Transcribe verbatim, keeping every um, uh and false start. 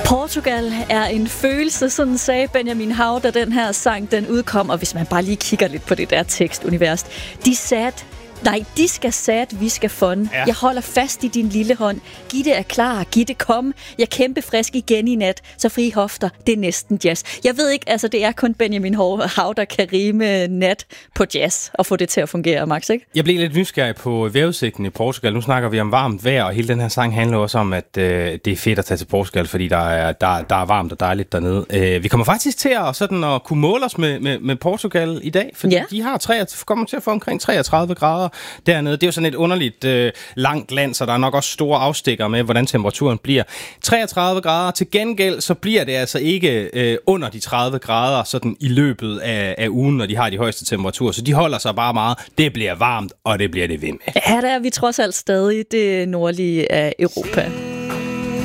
Portugal er en følelse, sådan sagde Benjamin Hav, da den her sang den udkom. Og hvis man bare lige kigger lidt på det der tekstunivers. De sagde, nej, de skal sat, vi skal fun. Ja. Jeg holder fast i din lille hånd. Gitte er klar, Gitte kom. Jeg kæmpe frisk igen i nat. Så fri hofter, det er næsten jazz. Jeg ved ikke, altså det er kun Benjamin Hav, der kan rime nat på jazz og få det til at fungere, Max, ikke? Jeg blev lidt nysgerrig på vejrudsigten i Portugal. Nu snakker vi om varmt vejr, og hele den her sang handler også om, at øh, det er fedt at tage til Portugal, fordi der er, der, der er varmt og dejligt dernede. Øh, vi kommer faktisk til at, sådan, at kunne måle os med, med, med Portugal i dag, fordi ja. de har tre, kommer til at få omkring treogtredive grader dernede. Det er jo sådan et underligt øh, langt land, så der er nok også store afstikker med, hvordan temperaturen bliver. treogtredive grader. Til gengæld, så bliver det altså ikke øh, under de tredive grader sådan i løbet af, af ugen, når de har de højeste temperaturer. Så de holder sig bare meget. Det bliver varmt, og det bliver det ved med. Ja, der er vi trods alt stadig det nordlige af Europa.